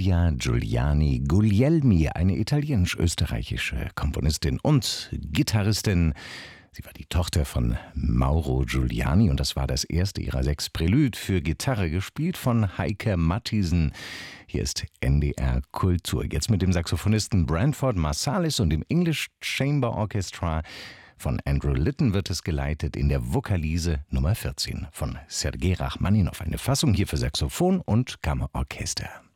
Giulia Giuliani Guglielmi, eine italienisch-österreichische Komponistin und Gitarristin. Sie war die Tochter von Mauro Giuliani und das war das erste ihrer 6 Prälüde für Gitarre, gespielt von Heike Matthiessen. Hier ist NDR Kultur. Jetzt mit dem Saxophonisten Branford Marsalis und dem English Chamber Orchestra. Von Andrew Litton wird es geleitet in der Vokalise Nummer 14 von Sergei Rachmaninow. Eine Fassung hier für Saxophon und Kammerorchester.